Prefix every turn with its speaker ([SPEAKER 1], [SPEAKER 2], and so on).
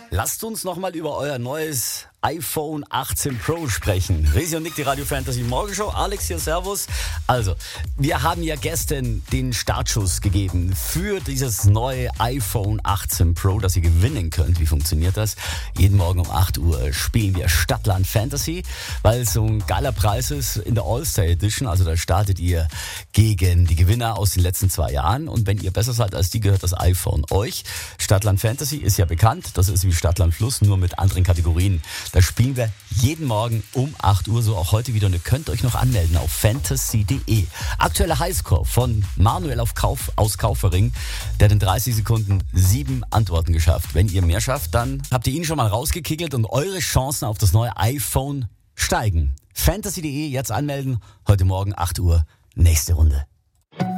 [SPEAKER 1] Lasst uns nochmal über euer neues iPhone 18 Pro sprechen. Resi und Nick, die Radio Fantasy Morgenshow. Alex hier, servus. Also, wir haben ja gestern den Startschuss gegeben für dieses neue iPhone 18 Pro, das ihr gewinnen könnt. Wie funktioniert das? Jeden Morgen um 8 Uhr spielen wir Stadtland Fantasy, weil es so ein geiler Preis ist in der All-Star Edition. Also da startet ihr gegen die Gewinner aus den letzten 2 Jahren. Und wenn ihr besser seid als die, gehört das iPhone euch. Stadtland Fantasy ist ja bekannt. Das ist wie Stadtland Fluss, nur mit anderen Kategorien. Da spielen wir jeden Morgen um 8 Uhr, so auch heute wieder. Und ihr könnt euch noch anmelden auf fantasy.de. Aktueller Highscore von Manuel aus Kaufering. Der hat in 30 Sekunden 7 Antworten geschafft. Wenn ihr mehr schafft, dann habt ihr ihn schon mal rausgekickelt und eure Chancen auf das neue iPhone steigen. Fantasy.de jetzt anmelden. Heute Morgen 8 Uhr. Nächste Runde.